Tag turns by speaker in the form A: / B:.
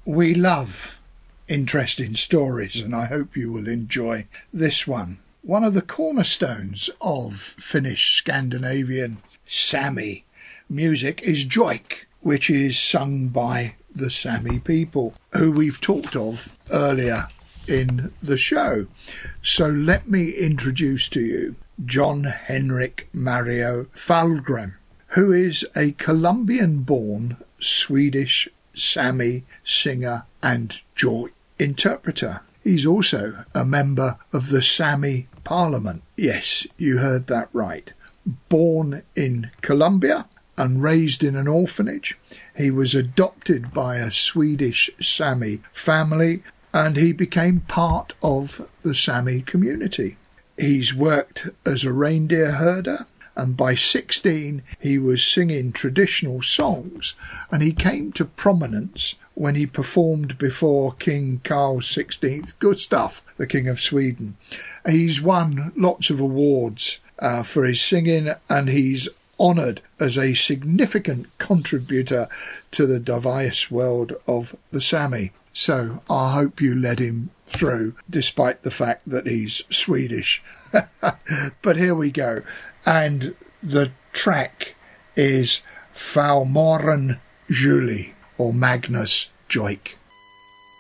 A: We love interesting stories, and I hope you will enjoy this one. One of the cornerstones of Finnish Scandinavian Sami music is joik, which is sung by the Sami people, who we've talked of earlier in the show. So let me introduce to you John Henrik Mario Falgrim, who is a Colombian-born Swedish Sami singer and joik interpreter. He's also a member of the Sami Parliament. Yes, you heard that right. Born in Colombia and raised in an orphanage, he was adopted by a Swedish Sami family and he became part of the Sami community. He's worked as a reindeer herder, and by 16 he was singing traditional songs, and he came to prominence when he performed before King Carl XVI Gustaf, the King of Sweden. He's won lots of awards for his singing, and he's honoured as a significant contributor to the diverse world of the Sami. So I hope you let him through, despite the fact that he's Swedish. But here we go. And the track is Falmoren Julie, or Magnus Joik.